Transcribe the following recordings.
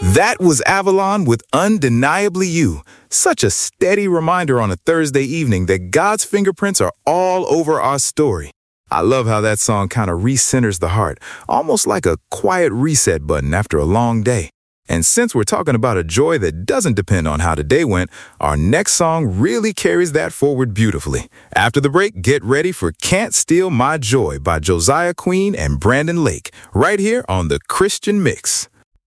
That was Avalon with Undeniably You. Such a steady reminder on a Thursday evening that God's fingerprints are all over our story. I love how that song kind of recenters the heart, almost like a quiet reset button after a long day. And since we're talking about a joy that doesn't depend on how the day went, our next song really carries that forward beautifully. After the break, get ready for Can't Steal My Joy by Josiah Queen and Brandon Lake, right here on The Christian Mix.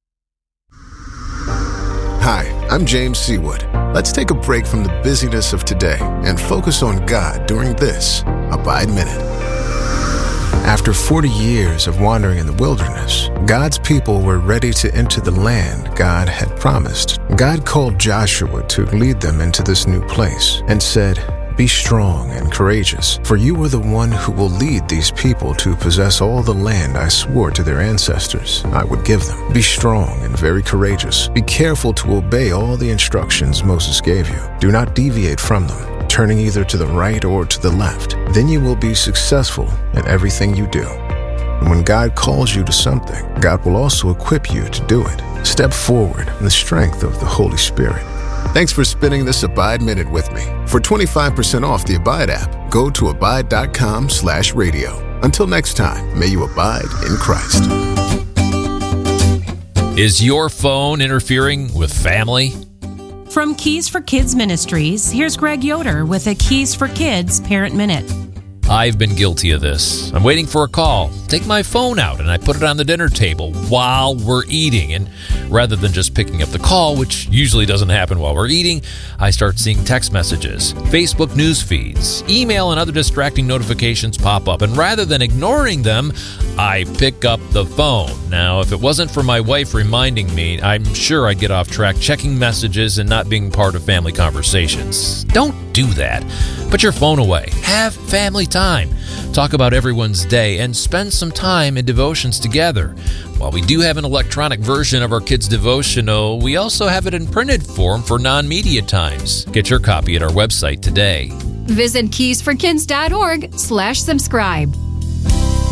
Hi, I'm James Seawood. Let's take a break from the busyness of today and focus on God during this Abide Minute. After 40 years of wandering in the wilderness, God's people were ready to enter the land God had promised. God called Joshua to lead them into this new place and said, "Be strong and courageous, for you are the one who will lead these people to possess all the land I swore to their ancestors I would give them. Be strong and very courageous. Be careful to obey all the instructions Moses gave you. Do not deviate from them, turning either to the right or to the left. Then you will be successful in everything you do." And when God calls you to something, God will also equip you to do it. Step forward in the strength of the Holy Spirit. Thanks for spending this Abide Minute with me. For 25% off the Abide app, go to abide.com/radio. Until next time, may you abide in Christ. Is your phone interfering with family? From Keys for Kids Ministries, here's Greg Yoder with a Keys for Kids Parent Minute. I've been guilty of this. I'm waiting for a call. Take my phone out and I put it on the dinner table while we're eating. And rather than just picking up the call, which usually doesn't happen while we're eating, I start seeing text messages, Facebook news feeds, email, and other distracting notifications pop up. And rather than ignoring them, I pick up the phone. Now, if it wasn't for my wife reminding me, I'm sure I'd get off track checking messages and not being part of family conversations. Don't do that. Put your phone away. Have family time. Talk about everyone's day and spend some time in devotions together. While we do have an electronic version of our kids' devotional, we also have it in printed form for non-media times. Get your copy at our website today. Visit keysforkids.org/subscribe.